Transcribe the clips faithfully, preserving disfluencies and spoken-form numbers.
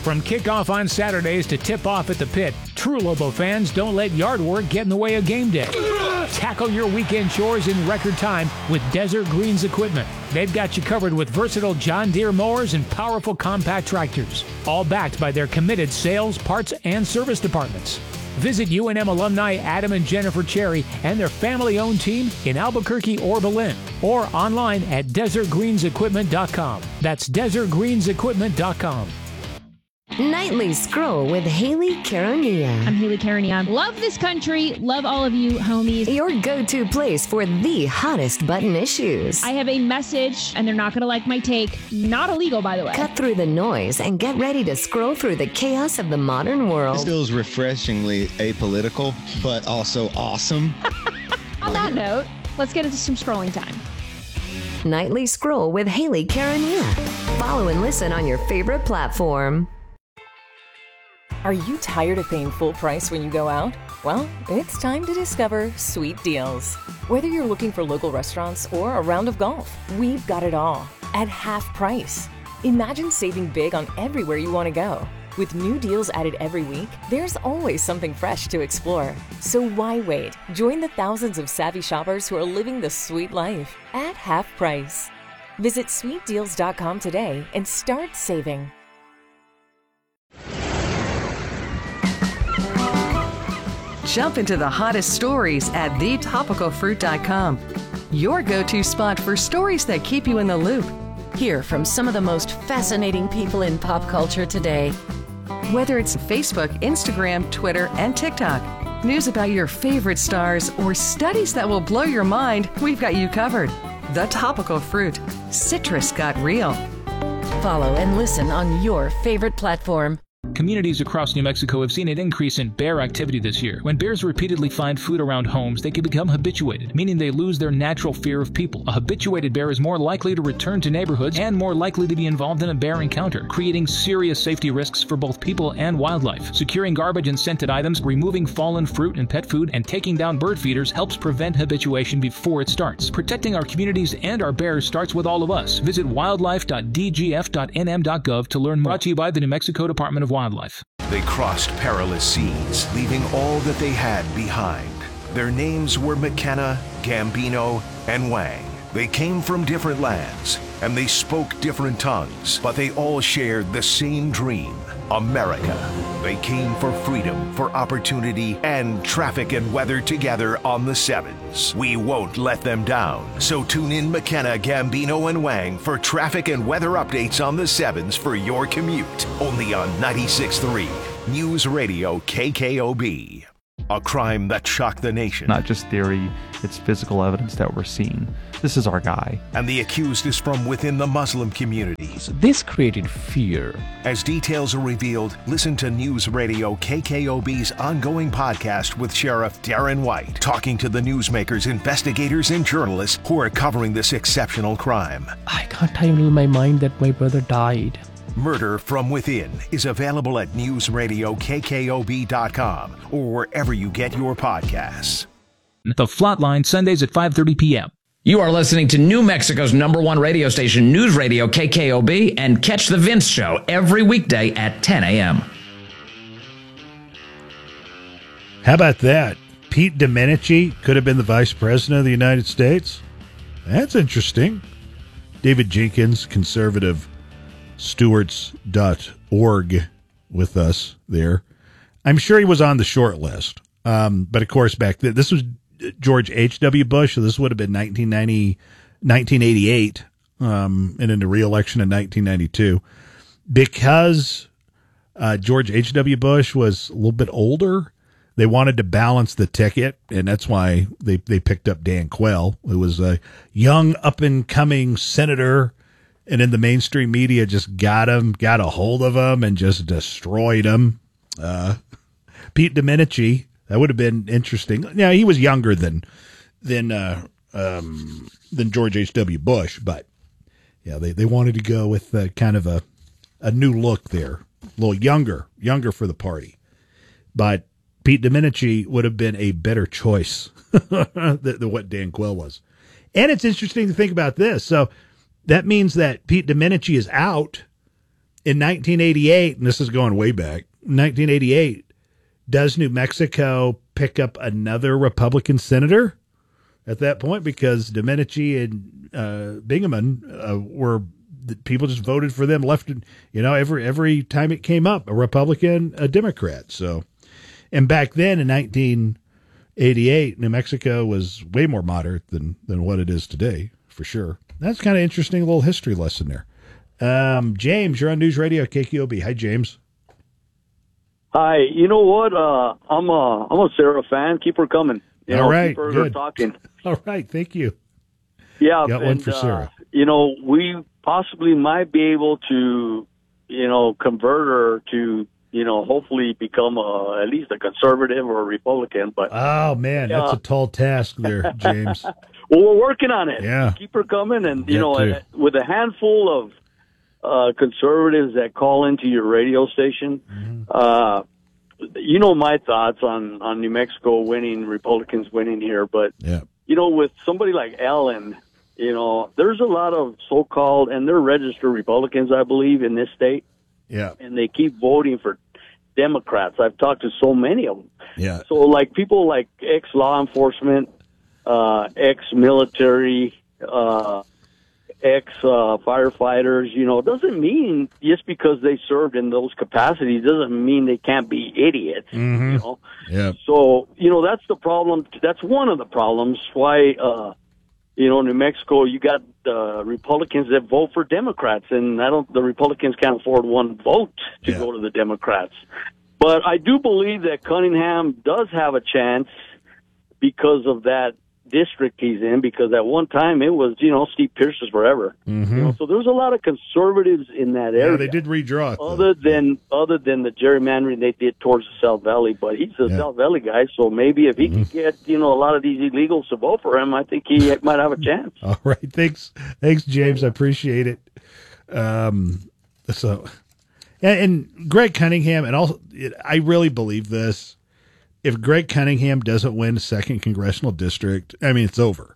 From kickoff on Saturdays to tip-off at the pit, true Lobo fans don't let yard work get in the way of game day. Tackle your weekend chores in record time with Desert Greens equipment. They've got you covered with versatile John Deere mowers and powerful compact tractors, all backed by their committed sales, parts, and service departments. Visit U N M alumni Adam and Jennifer Cherry and their family-owned team in Albuquerque or Belen, or online at desert greens equipment dot com. That's desert greens equipment dot com. Nightly Scroll with Haley Caronia. I'm Haley Caronia. Love this country. Love all of you homies. Your go-to place for the hottest button issues. I have a message, and they're not going to like my take. Not illegal, by the way. Cut through the noise and get ready to scroll through the chaos of the modern world. This feels refreshingly apolitical, but also awesome. On that note, let's get into some scrolling time. Nightly Scroll with Haley Caronia. Follow and listen on your favorite platform. Are you tired of paying full price when you go out? Well, it's time to discover Sweet Deals. Whether you're looking for local restaurants or a round of golf, we've got it all at half price. Imagine saving big on everywhere you want to go. With new deals added every week, there's always something fresh to explore. So why wait? Join the thousands of savvy shoppers who are living the sweet life at half price. Visit sweet deals dot com today and start saving. Jump into the hottest stories at the topical fruit dot com. Your go-to spot for stories that keep you in the loop. Hear from some of the most fascinating people in pop culture today. Whether it's Facebook, Instagram, Twitter, and TikTok, news about your favorite stars, or studies that will blow your mind, we've got you covered. The Topical Fruit. Citrus got real. Follow and listen on your favorite platform. Communities across New Mexico have seen an increase in bear activity this year. When bears repeatedly find food around homes, they can become habituated, meaning they lose their natural fear of people. A habituated bear is more likely to return to neighborhoods and more likely to be involved in a bear encounter, creating serious safety risks for both people and wildlife. Securing garbage and scented items, removing fallen fruit and pet food, and taking down bird feeders helps prevent habituation before it starts. Protecting our communities and our bears starts with all of us. Visit wildlife dot d g f dot n m dot gov to learn more. Brought to you by the New Mexico Department of Wildlife. They crossed perilous seas, leaving all that they had behind. Their names were McKenna, Gambino, and Wang. They came from different lands, and they spoke different tongues, but they all shared the same dream, America. They came for freedom, for opportunity, and traffic and weather together on the Sevens. We won't let them down. So tune in McKenna, Gambino, and Wang for traffic and weather updates on the Sevens for your commute. Only on ninety-six point three News Radio K K O B. A crime that shocked the nation. Not just theory, it's physical evidence that we're seeing. This is our guy. And the accused is from within the Muslim community. So this created fear. As details are revealed, listen to News Radio K K O B's ongoing podcast with Sheriff Darren White, talking to the newsmakers, investigators, and journalists who are covering this exceptional crime. I can't handle my mind that my brother died. Murder from Within is available at news radio k k o b dot com or wherever you get your podcasts. The Flatline, Sundays at five thirty p.m. You are listening to New Mexico's number one radio station, News Radio K K O B, and catch The Vince Show every weekday at ten a.m. How about that? Pete Domenici could have been the vice president of the United States? That's interesting. David Jenkins, conservative stewards dot org with us there. I'm sure he was on the short list. Um, but of course, back then, this was George H W. Bush, so this would have been nineteen ninety, nineteen eighty-eight, um, and in the re-election in nineteen ninety-two. Because uh, George H W. Bush was a little bit older, they wanted to balance the ticket, and that's why they, they picked up Dan Quayle, who was a young, up-and-coming senator, and in the mainstream media just got him, got a hold of him, and just destroyed him. Uh, Pete Domenici, that would have been interesting. Now, he was younger than than uh, um, than George H W. Bush, but yeah, they, they wanted to go with uh, kind of a a new look there, a little younger, younger for the party. But Pete Domenici would have been a better choice than, than what Dan Quayle was. And it's interesting to think about this. So that means that Pete Domenici is out, in nineteen eighty-eight, and this is going way back, nineteen eighty-eight, does New Mexico pick up another Republican senator at that point? Because Domenici and uh, Bingaman uh, were, people just voted for them left, you know, every every time it came up, a Republican, a Democrat. So, and back then in nineteen eighty-eight, New Mexico was way more moderate than, than what it is today, for sure. That's kind of interesting little history lesson there. Um, James, you're on News Radio K K O B. Hi, James. Hi. You know what? Uh, I'm a I'm a Sarah fan. Keep her coming. You All know, right, keep her good. talking. All right, thank you. Yeah, got and, one for uh, Sarah. You know, we possibly might be able to, you know, convert her to, you know, hopefully become a, at least a conservative or a Republican. But Oh man, that's Yeah. a tall task there, James. well, we're working on it. Yeah. Keep her coming, and you Get know, to. uh, with a handful of uh, conservatives that call into your radio station, Mm-hmm. uh, you know my thoughts on on New Mexico winning, Republicans winning here, but Yeah. you know, with somebody like Ellen, you know, there's a lot of so-called, and they're registered Republicans, I believe, in this state, Yeah. and they keep voting for Democrats. I've talked to so many of them. Yeah. So, like, people like ex-law enforcement, uh, ex-military, uh, ex-firefighters, you know, doesn't mean just because they served in those capacities doesn't mean they can't be idiots, Mhm. you know. Yeah. So, you know, that's the problem. That's one of the problems why, uh, you know, New Mexico, you got uh, Republicans that vote for Democrats, and I don't, the Republicans can't afford one vote to Yeah. go to the Democrats. But I do believe that Cunningham does have a chance because of that district he's in, because at one time it was, you know, Steve Pierce's forever. Mhm. You know, so there's a lot of conservatives in that area. Yeah, they did redraw it, though. Other than other than the gerrymandering they did towards the South Valley, but he's a Yeah. South Valley guy, so maybe if he can get, you know, a lot of these illegals to vote for him, I think he might have a chance. All right. Thanks. Thanks, James. I appreciate it. Um, so, and, and Greg Cunningham, and also, I really believe this. If Greg Cunningham doesn't win a second congressional district, I mean, it's over.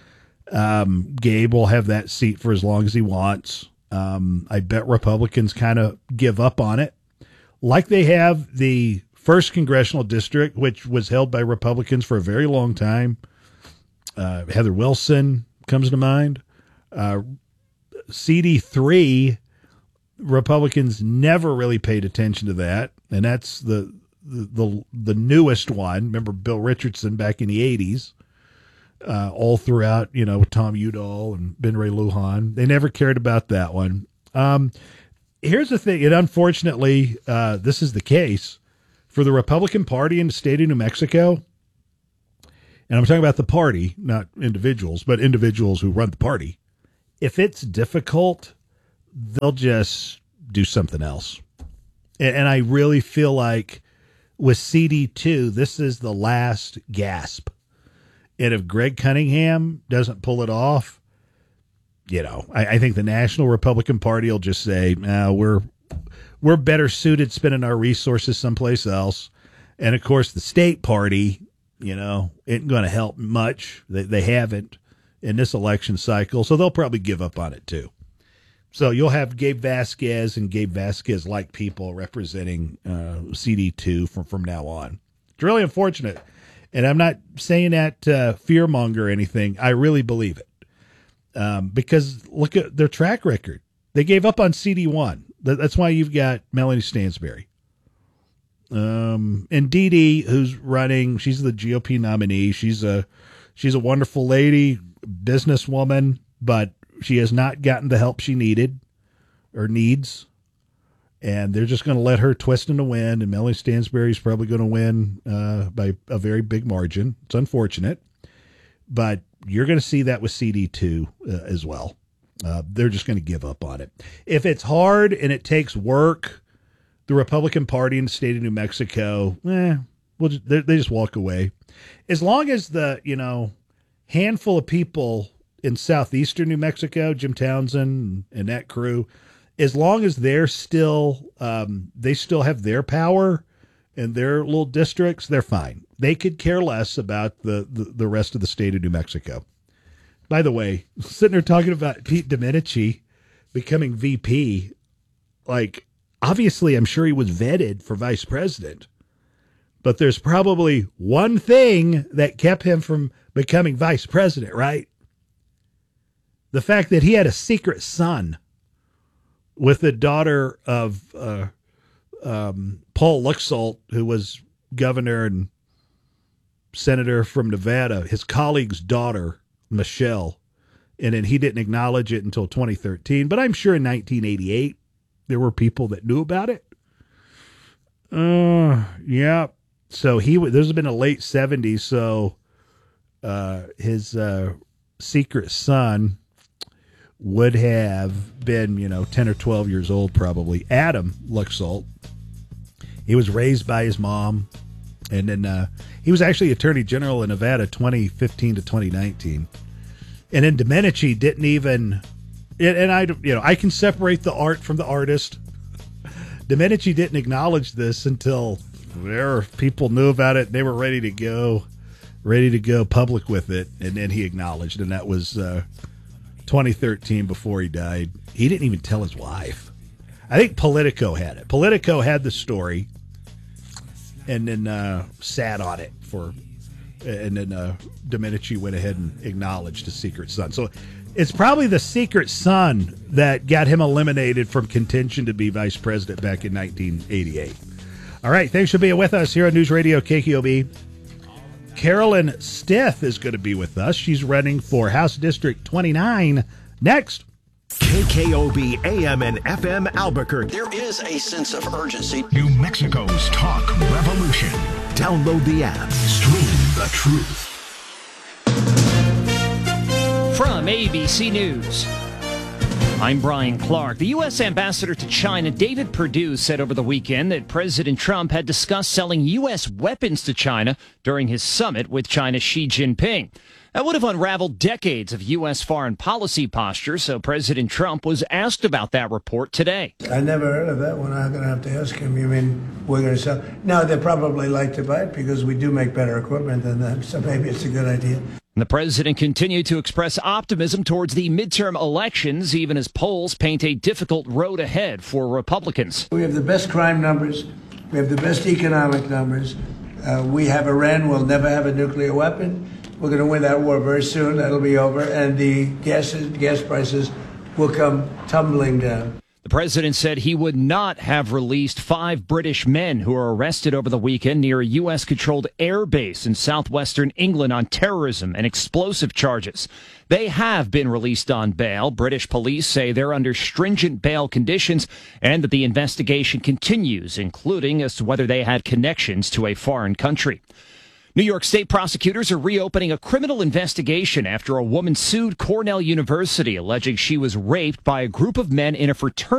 Um, Gabe will have that seat for as long as he wants. Um, I bet Republicans kind of give up on it, like they have the first congressional district, which was held by Republicans for a very long time. Uh, Heather Wilson comes to mind. Uh, C D three, Republicans never really paid attention to that, and that's the the the, the newest one. Remember Bill Richardson back in the eighties, uh, all throughout, you know, with Tom Udall and Ben Ray Lujan. They never cared about that one. Um, here's the thing, and unfortunately, uh, this is the case for the Republican Party in the state of New Mexico. And I'm talking about the party, not individuals, but individuals who run the party. If it's difficult, they'll just do something else. And, and I really feel like with C D two, this is the last gasp. And if Greg Cunningham doesn't pull it off, you know, I, I think the National Republican Party will just say, nah, we're we're better suited spending our resources someplace else. And, of course, the state party, you know, isn't going to help much. They, they haven't in this election cycle, so they'll probably give up on it too. So you'll have Gabe Vasquez and Gabe Vasquez-like people representing uh, C D two from, from now on. It's really unfortunate. And I'm not saying that uh, fearmonger or anything. I really believe it. Um, because look at their track record. They gave up on C D one. That's why you've got Melanie Stansberry. Um, and Dee Dee, who's running, she's the G O P nominee. She's a she's a wonderful lady, businesswoman, but she has not gotten the help she needed or needs. And they're just going to let her twist in the wind, and Melanie Stansberry's probably going to win uh, by a very big margin. It's unfortunate, but you're going to see that with C D two uh, as well. Uh, they're just going to give up on it. If it's hard and it takes work, the Republican Party in the state of New Mexico, eh, we'll just, they, they just walk away. As long as the, you know, handful of people in southeastern New Mexico, Jim Townsend and that crew, as long as they're still, um, they still have their power in their little districts, they're fine. They could care less about the, the, the rest of the state of New Mexico. By the way, sitting there talking about Pete Domenici becoming V P like, obviously, I'm sure he was vetted for vice president, but there's probably one thing that kept him from becoming vice president, right? The fact that he had a secret son with the daughter of uh, um, Paul Luxalt, who was governor and senator from Nevada, his colleague's daughter, Michelle. And then he didn't acknowledge it until twenty thirteen. But I'm sure in nineteen eighty-eight, there were people that knew about it. Uh, yeah. So he, this has been a late seventies. So uh, his uh, secret son would have been, you know, ten or twelve years old, probably. Adam Luxalt. He was raised by his mom. And then uh, he was actually Attorney General in Nevada twenty fifteen to twenty nineteen. And then Domenici didn't even, and I, you know, I can separate the art from the artist. Domenici didn't acknowledge this until there were people knew about it. They were ready to go, ready to go public with it. And then he acknowledged, and that was uh, twenty thirteen before he died. He didn't even tell his wife. I think Politico had it. Politico had the story and then uh, sat on it for And then uh, Domenici went ahead and acknowledged his secret son. So it's probably the secret son that got him eliminated from contention to be vice president back in nineteen eighty-eight. All right, thanks for being with us here on News Radio K K O B. Carolyn Stith is going to be with us. She's running for House District twenty-nine next. K K O B A M and F M Albuquerque. There is a sense of urgency. New Mexico's talk revolution. Download the app. Stream the truth. From A B C News, I'm Brian Clark. The U S ambassador to China, David Perdue, said over the weekend that President Trump had discussed selling U S weapons to China during his summit with China's Xi Jinping. That would have unraveled decades of U S foreign policy posture, so President Trump was asked about that report today. I never heard of that one. I'm going to have to ask him. You mean we're going to sell? No, they probably like to buy it because we do make better equipment than them, so maybe it's a good idea. And the president continued to express optimism towards the midterm elections, even as polls paint a difficult road ahead for Republicans. We have the best crime numbers. We have the best economic numbers. Uh, we have Iran will never have a nuclear weapon. We're going to win that war very soon. That'll be over. And the gas, gas prices will come tumbling down. The president said he would not have released five British men who were arrested over the weekend near a U S-controlled air base in southwestern England on terrorism and explosive charges. They have been released on bail. British police say they're under stringent bail conditions and that the investigation continues, including as to whether they had connections to a foreign country. New York State prosecutors are reopening a criminal investigation after a woman sued Cornell University, alleging she was raped by a group of men in a fraternity.